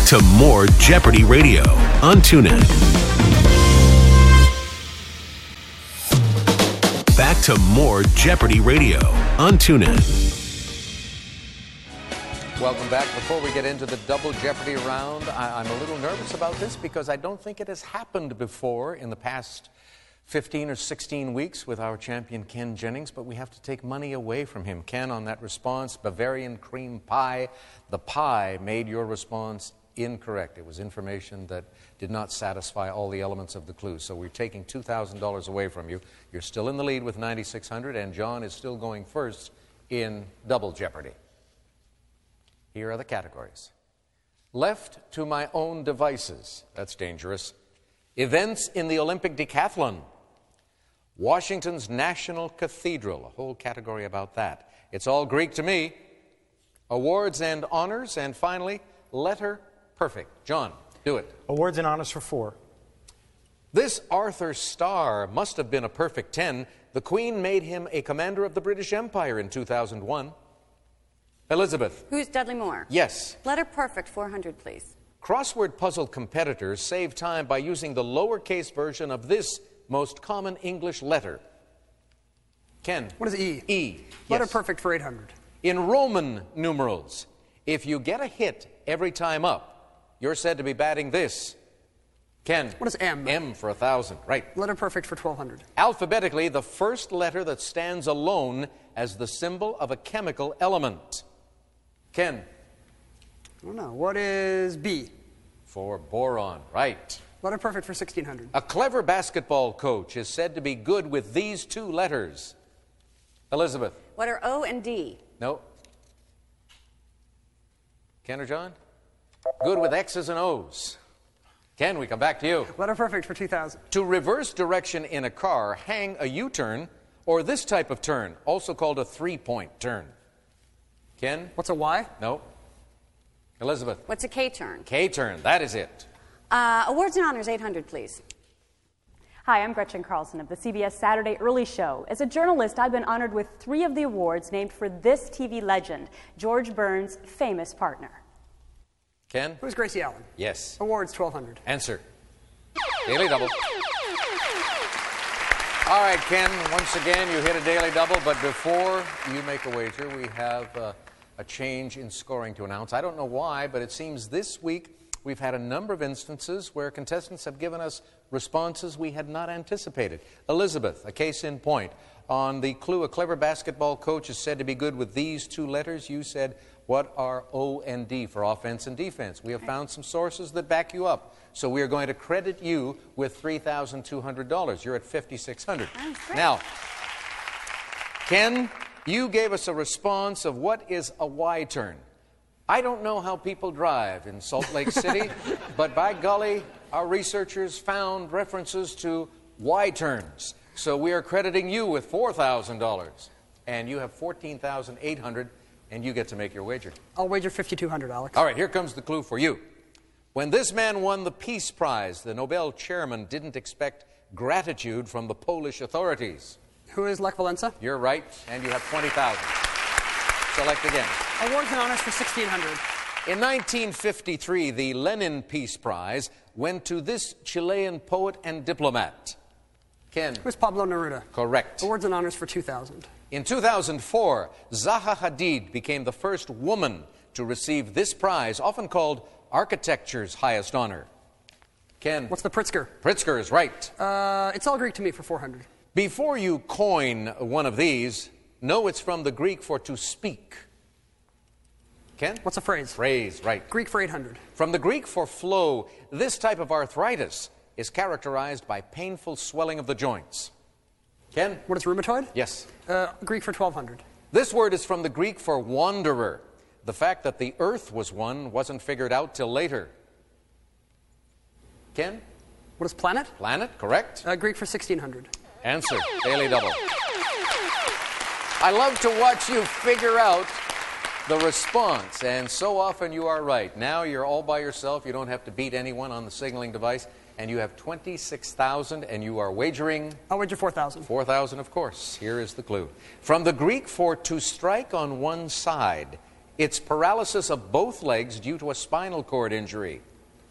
to more Jeopardy Radio on TuneIn. Back to more Jeopardy Radio on TuneIn. Welcome back. Before we get into the double Jeopardy round, I'm a little nervous about this because I don't think it has happened before in the past 15 or 16 weeks with our champion Ken Jennings, but we have to take money away from him. Ken, on that response, Bavarian cream pie, the pie made your response incorrect. It was information that did not satisfy all the elements of the clue. So we're taking $2,000 away from you. You're still in the lead with $9,600, and John is still going first in double Jeopardy. Here are the categories. Left to my own devices. That's dangerous. Events in the Olympic decathlon. Washington's National Cathedral. A whole category about that. It's all Greek to me. Awards and honors. And finally, letter perfect. John, do it. Awards and honors for 4. This Arthur Starr must have been a perfect 10. The Queen made him a commander of the British Empire in 2001. Elizabeth. Who's Dudley Moore? Yes. Letter perfect, 400, please. Crossword puzzle competitors save time by using the lowercase version of this most common English letter. Ken. What is E? E. Letter Yes. perfect for 800. In Roman numerals, if you get a hit every time up, you're said to be batting this. Ken. What is M? M for 1,000. Right. Letter perfect for 1200. Alphabetically, the first letter that stands alone as the symbol of a chemical element. Ken. I don't know. What is B? For boron. Right. Letter perfect for 1600. A clever basketball coach is said to be good with these 2 letters. Elizabeth. What are O and D? No. Ken or John? Good with X's and O's. Ken, we come back to you. Letter perfect for 2000. To reverse direction in a car, hang a U-turn or this type of turn, also called a 3-point turn. Ken? What's a Y? No. Elizabeth? What's a K-turn? K-turn, that is it. Awards and honors, 800, please. Hi, I'm Gretchen Carlson of the CBS Saturday Early Show. As a journalist, I've been honored with 3 of the awards named for this TV legend, George Burns' famous partner. Ken? Who's Gracie Allen? Yes. Awards, 1200. Answer. Daily double. All right, Ken, once again, you hit a daily double, but before you make a wager, we have a change in scoring to announce. I don't know why, but it seems this week we've had a number of instances where contestants have given us responses we had not anticipated. Elizabeth, a case in point. On the clue, a clever basketball coach is said to be good with these 2 letters. You said, what are O and D for offense and defense? We have found some sources that back you up. So we are going to credit you with $3,200. You're at $5,600. Now, Ken, you gave us a response of what is a Y-turn. I don't know how people drive in Salt Lake City, but by golly, our researchers found references to Y-turns. So we are crediting you with $4,000. And you have $14,800, and you get to make your wager. I'll wager 5,200, Alex. All right, here comes the clue for you. When this man won the Peace Prize, the Nobel chairman didn't expect gratitude from the Polish authorities. Who is Lech Walesa? You're right, and you have 20,000. Select again. Awards and honors for 1600. In 1953, the Lenin Peace Prize went to this Chilean poet and diplomat. Ken. Who's Pablo Neruda? Correct. Awards and honors for 2000. In 2004, Zaha Hadid became the first woman to receive this prize, often called architecture's highest honor. Ken. What's the Pritzker? Pritzker is right. It's all Greek to me for 400. Before you coin one of these, know it's from the Greek for to speak. Ken? What's a phrase? Phrase, right. Greek for 800. From the Greek for flow, this type of arthritis is characterized by painful swelling of the joints. Ken? What is rheumatoid? Yes. Greek for 1200. This word is from the Greek for wanderer. The fact that the earth was one wasn't figured out till later. Ken? What is planet? Planet, correct. Greek for 1600. Answer, daily double. I love to watch you figure out the response, and so often you are right. Now you're all by yourself. You don't have to beat anyone on the signaling device, and you have 26,000, and you are wagering? I'll wager 4,000. 4,000, of course. Here is the clue. From the Greek for to strike on one side, It's paralysis of both legs due to a spinal cord injury.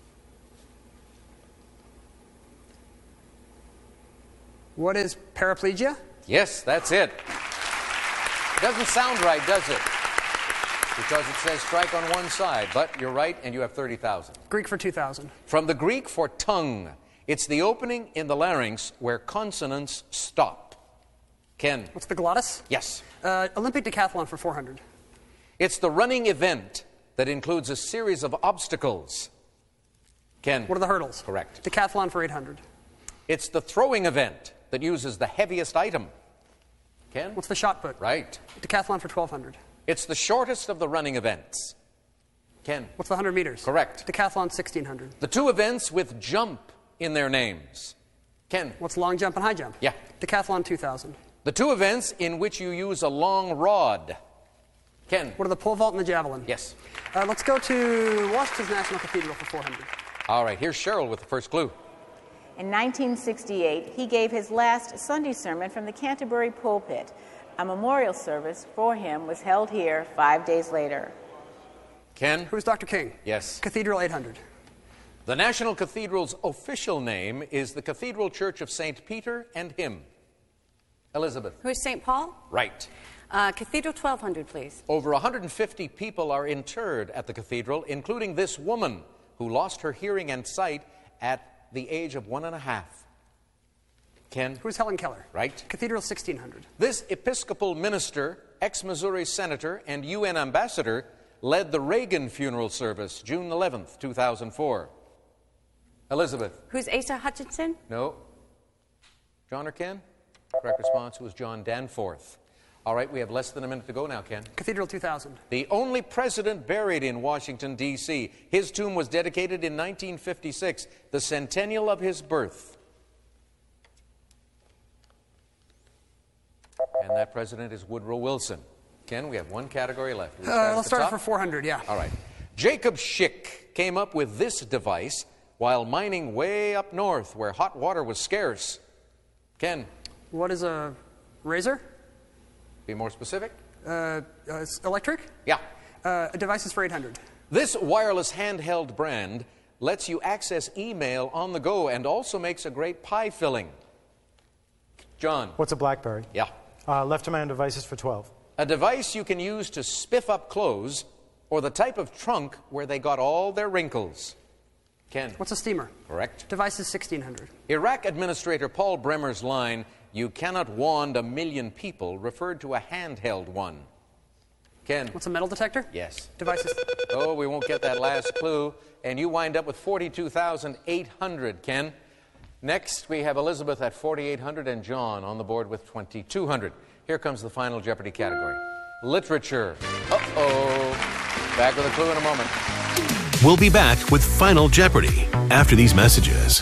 What is paraplegia? Yes, that's it. Doesn't sound right, does it? Because it says strike on one side, but you're right, and you have 30,000. Greek for 2,000. From the Greek for tongue, it's the opening in the larynx where consonants stop. Ken? What's the glottis? Yes. Olympic decathlon for 400. It's the running event that includes a series of obstacles. Ken? What are the hurdles? Correct. Decathlon for 800. It's the throwing event that uses the heaviest item. Ken? What's the shot put? Right. Decathlon for 1,200. It's the shortest of the running events. Ken? What's the 100 meters? Correct. Decathlon 1,600. The two events with jump in their names. Ken? What's long jump and high jump? Yeah. Decathlon 2,000. The two events in which you use a long rod. Ken? What are the pole vault and the javelin? Yes. Let's go to Washington's National Cathedral for 400. All right, here's Cheryl with the first clue. In 1968, he gave his last Sunday sermon from the Canterbury pulpit. A memorial service for him was held here 5 days later. Ken? Who's Dr. King? Yes. Cathedral 800. The National Cathedral's official name is the Cathedral Church of St. Peter and Him. Elizabeth? Who's St. Paul? Right. Cathedral 1,200, please. Over 150 people are interred at the cathedral, including this woman who lost her hearing and sight at the age of 1.5. Ken? Who's Helen Keller? Right. Cathedral 1,600. This Episcopal minister, ex-Missouri senator, and UN ambassador led the Reagan funeral service June 11th, 2004. Elizabeth? Who's Asa Hutchinson? No. John or Ken? Correct response was John Danforth. All right, we have less than a minute to go now, Ken. Cathedral 2,000. The only president buried in Washington, D.C. His tomb was dedicated in 1956, the centennial of his birth. And that president is Woodrow Wilson. Ken, we have one category left. Let's start for 400, yeah. All right. Jacob Schick came up with this device while mining way up north where hot water was scarce. Ken? What is a razor? Be more specific? Electric? Yeah. Devices for 800. This wireless handheld brand lets you access email on the go and also makes a great pie filling. John? What's a BlackBerry? Yeah. Left-to-man devices for 12. A device you can use to spiff up clothes or the type of trunk where they got all their wrinkles. Ken? What's a steamer? Correct. Devices 1,600. Iraq Administrator Paul Bremer's line, "You cannot wand 1,000,000 people," referred to a handheld one. Ken? What's a metal detector? Yes. Devices. Oh, we won't get that last clue. And you wind up with 42,800, Ken. Next, we have Elizabeth at 4,800 and John on the board with 2,200. Here comes the final Jeopardy category. Literature. Uh-oh. Back with a clue in a moment. We'll be back with Final Jeopardy after these messages.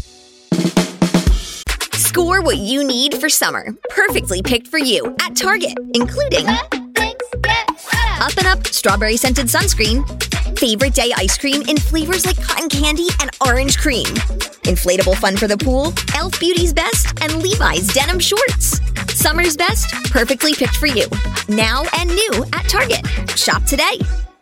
Score what you need for summer. Perfectly picked for you at Target, including Up and Up strawberry scented sunscreen, favorite day ice cream in flavors like cotton candy and orange cream, inflatable fun for the pool, Elf Beauty's Best, and Levi's denim shorts. Summer's best, perfectly picked for you. Now and new at Target. Shop today.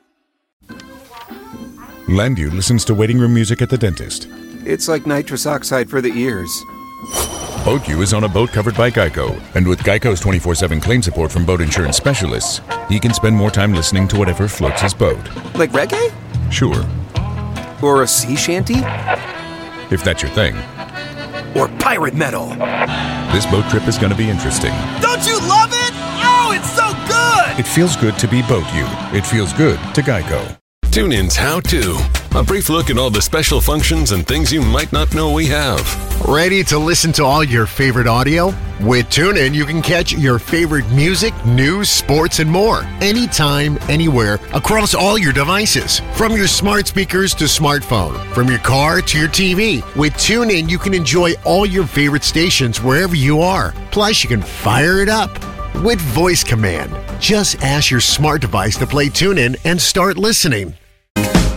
Landu listens to waiting room music at the dentist. It's like nitrous oxide for the ears. BoatU is on a boat covered by Geico, and with Geico's 24/7 claim support from boat insurance specialists, he can spend more time listening to whatever floats his boat. Like reggae? Sure. Or a sea shanty? If that's your thing. Or pirate metal? This boat trip is going to be interesting. Don't you love it? Oh, it's so good! It feels good to be BoatU. It feels good to Geico. TuneIn's How To. A brief look at all the special functions and things you might not know we have. Ready to listen to all your favorite audio? With TuneIn, you can catch your favorite music, news, sports, and more. Anytime, anywhere, across all your devices. From your smart speakers to smartphone. From your car to your TV. With TuneIn, you can enjoy all your favorite stations wherever you are. Plus, you can fire it up with voice command. Just ask your smart device to play TuneIn and start listening.